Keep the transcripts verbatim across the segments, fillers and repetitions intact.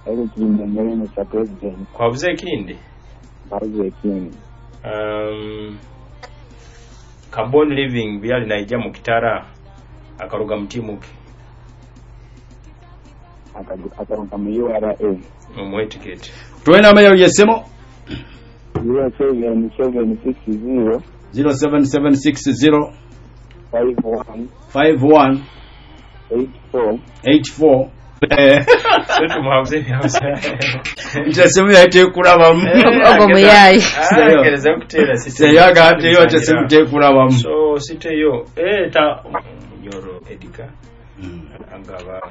Ero kindi mbere Mister President. Kwabuze kindi? Kwabuze kindi. Um, Carbon Living byali naija mu Kitara akaruga mutimuke. Akaruga mu U R A. Mu ticket. Tuena mayo yesemo zero seven seven six zero zero seven seven six zero five one five one eight four eight four. Setu muhabuze byose. Ntesemu yate kuraba abo muyayi. Gereza kutera sisi. Yaga ate yo ntesemu te kuraba. So site yo eh ta nyoro edika. Angaba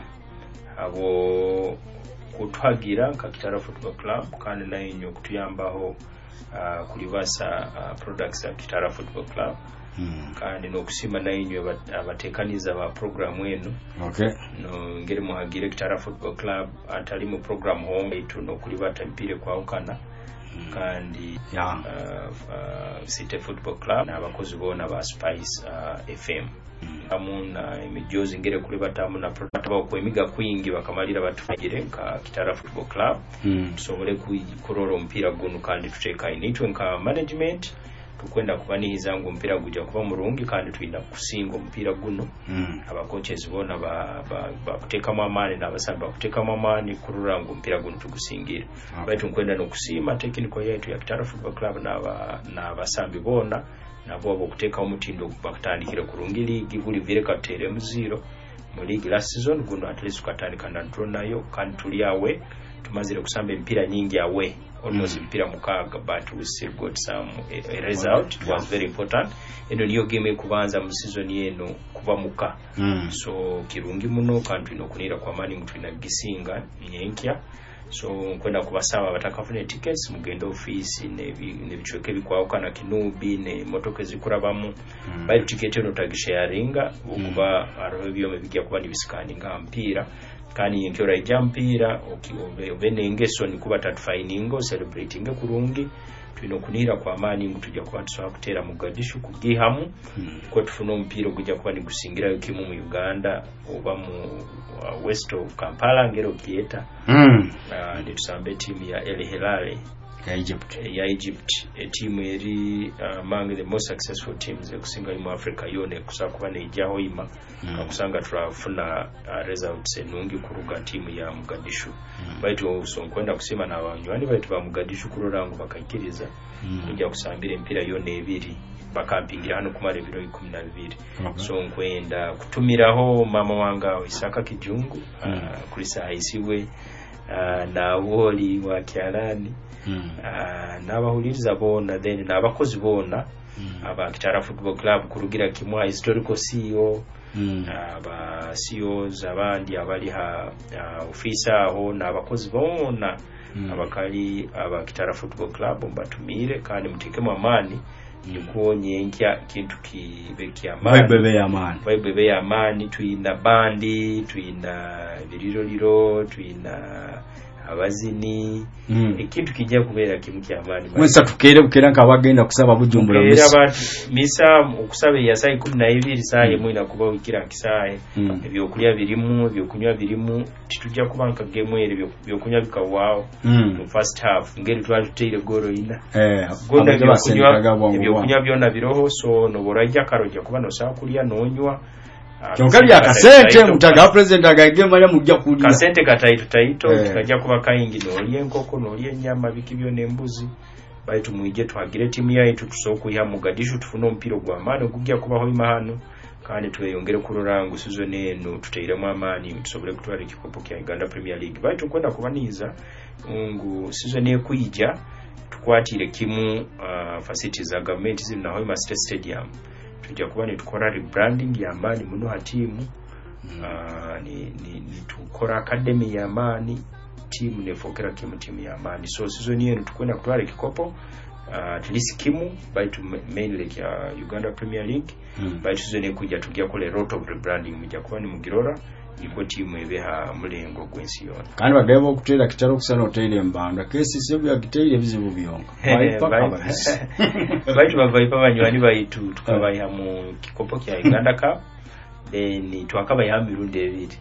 abo kutwagira nka Kitara Football Club kandi nayo nyo kutuyambaho uh, kulibasa uh, products ya Kitara Football Club. Mm. Kandi no kusima nayo nyo abatekaniza ba program wenu. Okay. No ngere muhagire Kitara Football Club atali mu program home itu no kulibata mpire kwa ukana. Mm. Kandi yeah. uh, uh, City Football Club na abakozi bona ba Spice uh, F M. Amuna imijozi ngere kulibata amuna product ba ko emiga kwingi bakamalira batugire nka Kitara Football Club. Mm. Tusobole kuyikorora mpira guno kandi tuteka initwe nka management tukwenda kubanihiza ngo mpira guja kuba murungi kandi twinda kusinga mpira guno. Mm. Aba coaches bona ba bakuteka ba mamani n'abasaba bakuteka mamani kurura ngo mpira guno tugusingira. Okay. Baitu nkwenda no kusima technical yetu ya Kitara Football Club n'aba n'abasambi bona nabo abo kuteka omutindo bakatandikira kurungi ligi buli vile katere muziro mu ligi last season guno at least katandika na draw nayo kandi tuli awe tumazire kusamba mpira nyingi awe almost mm. mpira mukaga but we still got some a, a result. It was very important eno niyo game kubanza mu season yeno kuba muka. Mm. So kirungi muno kandi no kunira kwa mani mtu ina gisinga nyenkya. So kwenda kubasaba batakafune tickets mugendo office ne bichweke bikwaho kana kinubi ne motoke zikurabamu. Mm. Bali ticket eno tagisharinga ukuba mm. arobe byome bijya kuba nibisikaninga mpira kandi yenkora ijampira okiove obenengeso ni kuba tatfiningo celebrating kurungi twino kunira kwa mani mutujja kuba tusaba kutera mugadishu kugihamu. Mm. Ko tufuno mpira kujja kuba ni gusingira yokimu mu Uganda oba mu uh, west of Kampala ngero kieta. Mm. Uh, ndi tusambe timu ya El Hilal ya Egypt ya Egypt a team eri uh, among the most successful teams ekusinga mu Africa yone kusakuba ne ijaho ima. Mm. Kusanga turafuna uh, results enungi kuruga timu ya Mugadishu. Mm. Baitu so kwenda kusima na abanywani baitu ba Mugadishu kurorango bakakiriza. Mm. Kujja kusambira empira yone ebiri bakampingira hano kumara ebiro ikumi na bibiri. Okay. So nkwenda kutumiraho mama wanga Isaka Kijungu. Mm. uh, kuri sahisiwe uh, na woli wa Kyalani. Mm. Uh, n'abahuliriza bona then n'abakozi bona. Mm. aba Kitara Football Club kurugira kimwa historical C E O. Mm. aba C E Os abandi abali ha uh, ofisa aho n'abakozi bona. Mm. abakali aba Kitara Football Club mbatumire kandi mutekemo amani. Mm. Nikuonye nkya kintu kibeki amani bebe ya amani bebe ya amani tuina bandi tuina biriro liro tuina abazini. Mm. Ikintu kijja kubera kimu kya amani mwensa tukere bukera nka bagenda kusaba bujumbura misa era abantu misa okusaba ya saa ikumi na ibiri saa yemu ina kuba wikira kisaye. Mm. Ebyo kulya birimu ebyo kunywa birimu titujja kubanka game ere byo kunywa bikawao. Mm. Mu first half ngeri twali tuteire goro ina eh gonda byo kunywa ebyo kunywa byona biroho so no borajja karojja kuba no saa kulya nonywa. Kyonka bya kasente mutaga president agage manya mujja kulya kasente kataito taito eh. Tukajja kuba kayingi nolye enkoko nolye nyama bikibyo nembuzi baitu muije twagire timu yaitu tusoko ya Mugadishu tufuna mpiro gwa amani ogujja kubaho imahano kandi tweyongere kurorangu season eno tuteiremu amani tusobole kutwala ekikopo kya Uganda Premier League baitu kwenda kubaniza ngu season ekuyija tukwatire kimu uh, facilities za government ziri na Hoima State Stadium. Tujja kuba ne tukora rebranding ya amani muno ha timu. Mm. Uh, ni, ni, ni tukora academy ya amani timu nefokera kimu timu ya amani so season yenu tukwenda kutwala kikopo uh, at least kimu by to mainly ya Uganda Premier League. Mm. By season ekuja tujja kole lot of rebranding mujja kuba ni mugirora iko timu ebeha mulengo gwensi yona kandi bagabo okutera kitaro kusana hotel mbanda kesi sebo ya kitele bizibu byonka baipa kabisa baitu bavaipa banywani baitu tukabaye mu kikopo kya Uganda Cup then twakaba ya mirundi ebiri